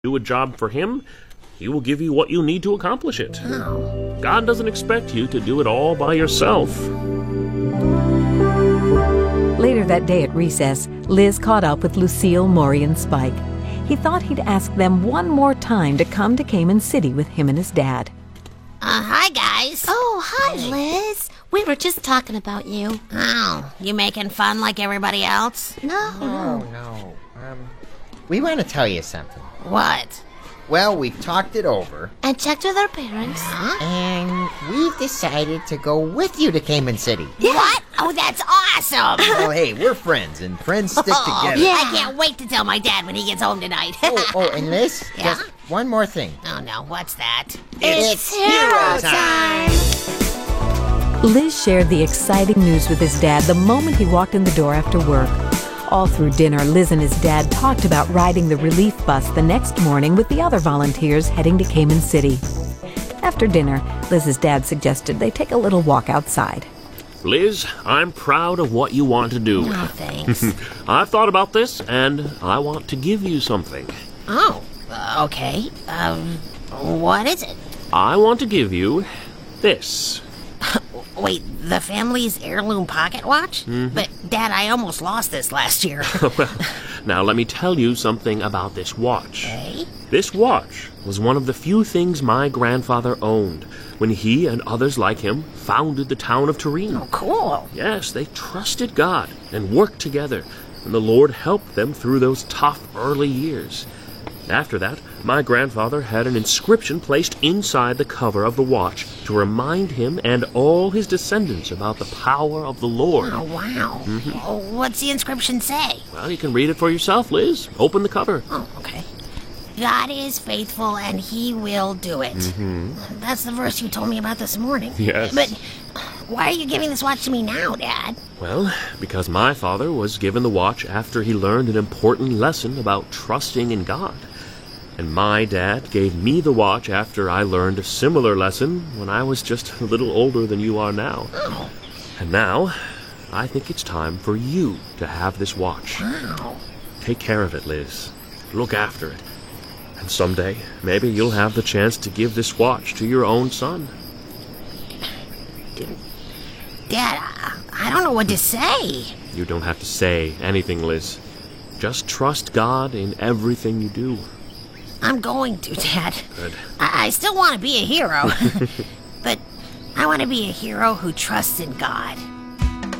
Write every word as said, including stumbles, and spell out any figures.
do a job for him, he will give you what you need to accomplish it. Oh. God doesn't expect you to do it all by yourself. Later that day at recess, Liz caught up with Lucille, Maury, and Spike. He thought he'd ask them one more time to come to Cayman City with him and his dad. Uh, hi, guys. Oh, hi, Liz. We were just talking about you. Oh, you making fun like everybody else? No. Oh, no. Um, we want to tell you something. What? Well, we've talked it over, And checked with our parents. and we've decided to go with you to Cayman City. What? Oh, that's awesome! Oh, hey, we're friends, and friends stick Oh, together. yeah. I can't wait to tell my dad when he gets home tonight. Oh, oh, and Liz, Yeah? just one more thing. Oh, no, what's that? It's hero time! Liz shared the exciting news with his dad the moment he walked in the door after work. All through dinner, Liz and his dad talked about riding the relief bus the next morning with the other volunteers heading to Cayman City. After dinner, Liz's dad suggested they take a little walk outside. Liz, I'm proud of what you want to do. Oh, thanks. I've thought about this, and I want to give you something. Oh, uh, okay. Um, what is it? I want to give you this. Wait, the family's heirloom pocket watch? Mm-hmm. But, Dad, I almost lost this last year. Well, now let me tell you something about this watch. Okay? This watch was one of the few things my grandfather owned when he and others like him founded the town of Turin. Oh, cool. Yes, they trusted God and worked together, and the Lord helped them through those tough early years. After that, my grandfather had an inscription placed inside the cover of the watch to remind him and all his descendants about the power of the Lord. Oh, wow. Mm-hmm. Oh, what's the inscription say? Well, you can read it for yourself, Liz. Open the cover. Oh, okay. God is faithful and he will do it. Mm-hmm. That's the verse you told me about this morning. Yes. But why are you giving this watch to me now, Dad? Well, because my father was given the watch after he learned an important lesson about trusting in God. And my dad gave me the watch after I learned a similar lesson when I was just a little older than you are now. Oh. And now, I think it's time for you to have this watch. Wow. Take care of it, Liz. Look after it. And someday, maybe you'll have the chance to give this watch to your own son. Dad, I, I don't know what to say. You don't have to say anything, Liz. Just trust God in everything you do. I'm going to, Dad. Good. I, I still want to be a hero. But I want to be a hero who trusts in God.